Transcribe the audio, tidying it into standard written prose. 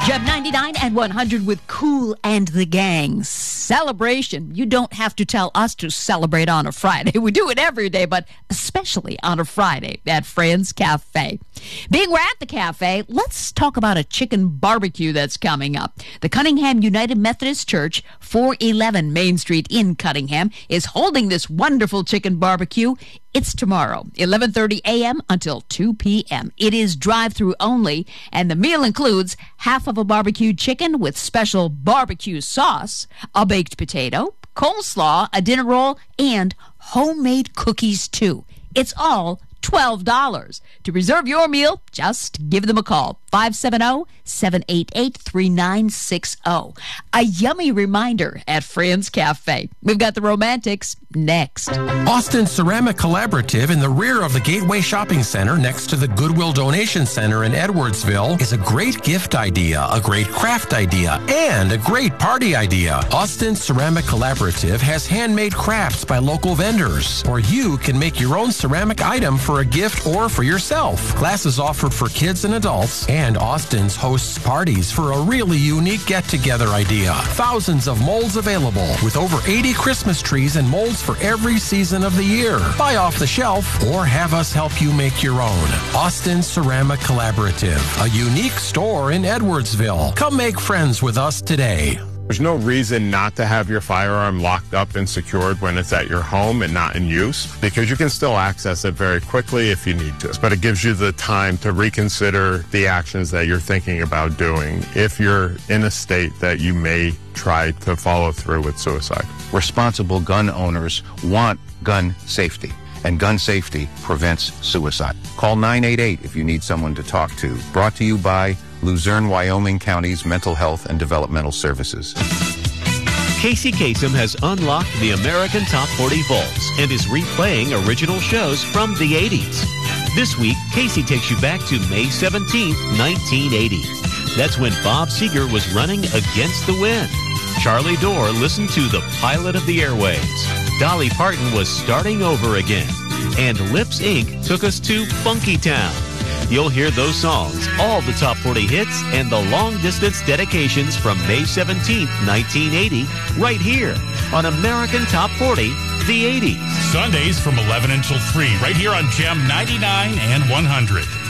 Gem 99 and 100 with Kool and the Gang. Celebration. You don't have to tell us to celebrate on a Friday. We do it every day, but especially on a Friday at Friends Cafe. Being we're at the cafe, let's talk about a chicken barbecue that's coming up. The Cunningham United Methodist Church, 411 Main Street in Cunningham, is holding this wonderful chicken barbecue. It's tomorrow, 11:30 a.m. until 2 p.m. It is drive-through only, and the meal includes half of a barbecued chicken with special barbecue sauce, a baked potato, coleslaw, a dinner roll, and homemade cookies, too. It's all $12. To reserve your meal, just give them a call, 570-788-3960. A yummy reminder at Friends Cafe. We've got the Romantics next. Austin Ceramic Collaborative in the rear of the Gateway Shopping Center next to the Goodwill Donation Center in Edwardsville is a great gift idea, a great craft idea, and a great party idea. Austin Ceramic Collaborative has handmade crafts by local vendors, or you can make your own ceramic item for a gift or for yourself. Classes offered for kids and adults, and Austin's hosts parties for a really unique get-together idea. Thousands of molds available, with over 80 Christmas trees and molds for every season of the year. Buy off the shelf or have us help you make your own. Austin Ceramic Collaborative, a unique store in Edwardsville. Come make friends with us today. There's no reason not to have your firearm locked up and secured when it's at your home and not in use, because you can still access it very quickly if you need to. But it gives you the time to reconsider the actions that you're thinking about doing if you're in a state that you may try to follow through with suicide. Responsible gun owners want gun safety, and gun safety prevents suicide. Call 988 if you need someone to talk to. Brought to you by Luzerne, Wyoming County's Mental Health and Developmental Services. Casey Kasem has unlocked the American Top 40 vaults and is replaying original shows from the 80s. This week, Casey takes you back to May 17th, 1980. That's when Bob Seger was running against the wind. Charlie Dorr listened to The Pilot of the Airwaves. Dolly Parton was starting over again. And Lips Inc. took us to Funky Town. You'll hear those songs, all the top 40 hits, and the long-distance dedications from May 17th, 1980, right here on American Top 40, the 80s. Sundays from 11 until 3, right here on Gem 99 and 100.